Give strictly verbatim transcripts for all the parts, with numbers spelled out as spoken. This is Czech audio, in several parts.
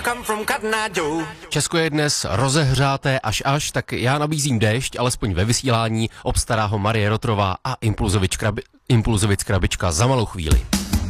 Česko je dnes rozehřáté až až, tak já nabízím déšť, alespoň ve vysílání, obstará ho Marie Rotrová a Impulzovič, krabi, Impulzovic Krabička za malou chvíli.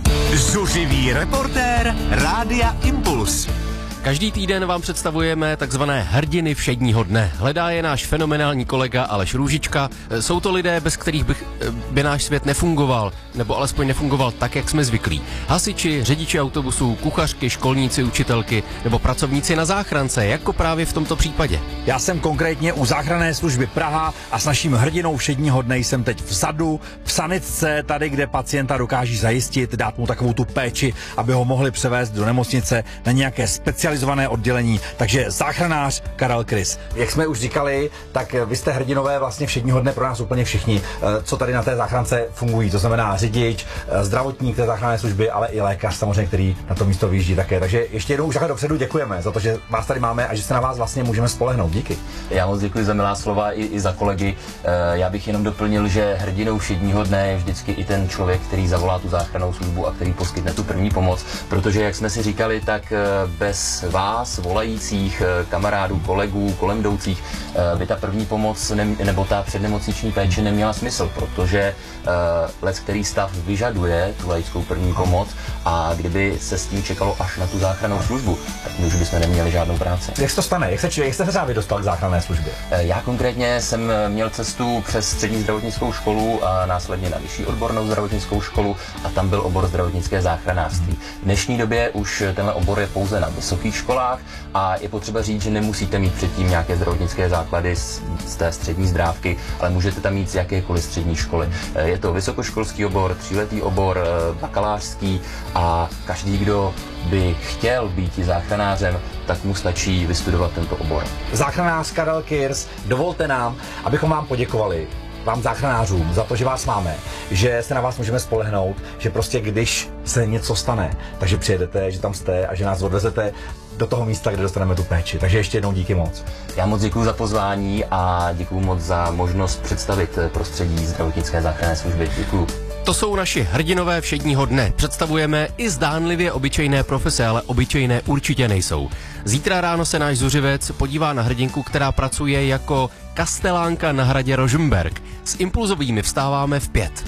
Zuřivý reportér Rádia Impuls. Každý týden vám představujeme takzvané hrdiny všedního dne. Hledá je náš fenomenální kolega Aleš Růžička. Jsou to lidé, bez kterých by, by náš svět nefungoval, nebo alespoň nefungoval tak, jak jsme zvyklí. Hasiči, řidiči autobusů, kuchařky, školníci, učitelky nebo pracovníci na záchrance, jako právě v tomto případě. Já jsem konkrétně u záchranné služby Praha a s naším hrdinou všedního dne jsem teď vzadu, v sanitce, tady, kde pacienta dokáží zajistit, dát mu takovou tu péči, aby ho mohli převést do nemocnice na nějaké specializované oddělení, takže záchranář Karel Krys. Jak jsme už říkali, tak vy jste hrdinové vlastně všedního dne pro nás úplně všichni, co tady na té záchrance fungují, to znamená řidič, zdravotník té záchranné služby, ale i lékař samozřejmě, který na to místo vyjíždí také. Takže ještě jednou už takhle dopředu děkujeme za to, že vás tady máme a že se na vás vlastně můžeme spolehnout. Díky. Já moc děkuji za milá slova i, i za kolegy. Já bych jenom doplnil, že hrdinou všedního dne je vždycky i ten člověk, který zavolá tu záchrannou službu a který poskytne tu první pomoc, protože jak jsme si říkali, tak bez vás, volajících, kamarádů, kolegů, kolem jdoucích, by ta první pomoc ne, nebo ta přednemocniční péče neměla smysl, protože uh, lec který stav vyžaduje tu laickou první pomoc a kdyby se s tím čekalo až na tu záchrannou službu, tak my už bychom neměli žádnou práci. Jak se to stane? Jak, se, jak jste se právě dostal k záchranné službě? Já konkrétně jsem měl cestu přes střední zdravotnickou školu a následně na vyšší odbornou zdravotnickou školu a tam byl obor zdravotnické záchranářství. V dnešní době už tenhle obor je pouze na vysokých školách a je potřeba říct, že nemusíte mít předtím nějaké zdravotnické základy z, z té střední zdrávky, ale můžete tam mít z jakékoliv střední školy. Je to vysokoškolský obor, tříletý obor, bakalářský a každý, kdo by chtěl být záchranářem, tak mu stačí vystudovat tento obor. Záchranář Karel Krys, dovolte nám, abychom vám poděkovali, vám záchranářům, za to, že vás máme, že se na vás můžeme spolehnout, že prostě když se něco stane, takže přijedete, že tam jste a že nás odvezete do toho místa, kde dostaneme tu péči. Takže ještě jednou díky moc. Já moc děkuji za pozvání a děkuji moc za možnost představit prostředí zdravotnické záchranné služby. Děkuji. To jsou naši hrdinové všedního dne. Představujeme i zdánlivě obyčejné profese, ale obyčejné určitě nejsou. Zítra ráno se náš zuřivec podívá na hrdinku, která pracuje jako kastelánka na hradě Rožmberk. S Impulzovými vstáváme v pět.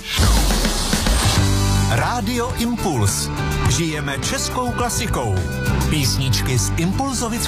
Rádio Impuls. Žijeme českou klasikou. Písničky z Impulzovic